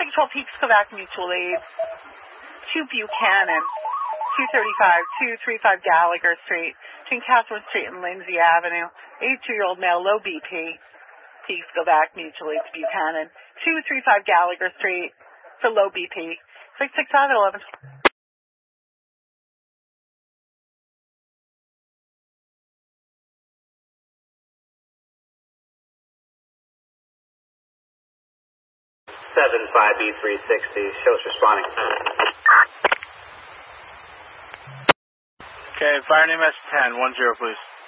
Patrol Peaks, Quebec Mutual Aid, 2 Buchanan, 235 Gallagher Street, between Catherine Street and Lindsay Avenue, 82-year-old male, low BP. Peaks, Quebec Mutual Aid to Buchanan, 235 Gallagher Street for low BP. 665 at 11. 75B360, show's responding. Okay, fire name S10, 10, please.